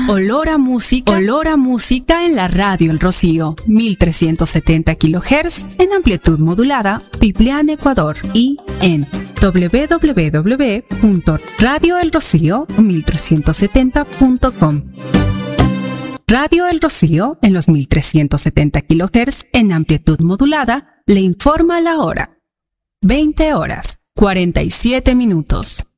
olor a música en la radio El Rocío, 1370 kHz en amplitud modulada, Piplián, Ecuador, y en www.radioelrocío1370.com. Radio El Rocío en los 1370 kHz en amplitud modulada le informa la hora. 20 horas, 47 minutos.